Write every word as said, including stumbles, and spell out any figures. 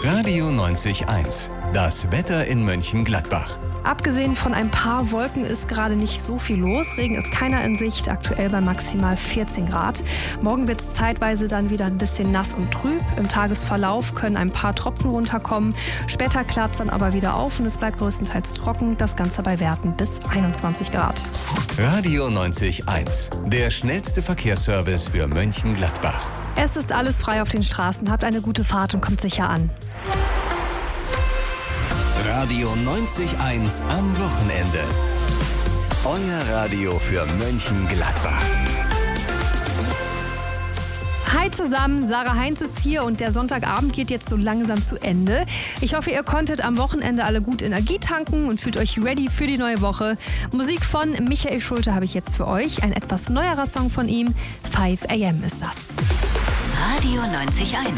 Radio neunzig eins. Das Wetter in Mönchengladbach. Abgesehen von ein paar Wolken ist gerade nicht so viel los. Regen ist keiner in Sicht, aktuell bei maximal vierzehn Grad. Morgen wird es zeitweise dann wieder ein bisschen nass und trüb. Im Tagesverlauf können ein paar Tropfen runterkommen. Später klart es dann aber wieder auf und es bleibt größtenteils trocken. Das Ganze bei Werten bis einundzwanzig Grad. Radio neunzig eins. Der schnellste Verkehrsservice für Mönchengladbach. Es ist alles frei auf den Straßen. Habt eine gute Fahrt und kommt sicher an. Radio neunzig eins am Wochenende. Euer Radio für Mönchengladbach. Hi zusammen, Sarah Heinz ist hier und der Sonntagabend geht jetzt so langsam zu Ende. Ich hoffe, ihr konntet am Wochenende alle gut Energie tanken und fühlt euch ready für die neue Woche. Musik von Michael Schulte habe ich jetzt für euch. Ein etwas neuerer Song von ihm. five a m ist das. Radio neunzig eins.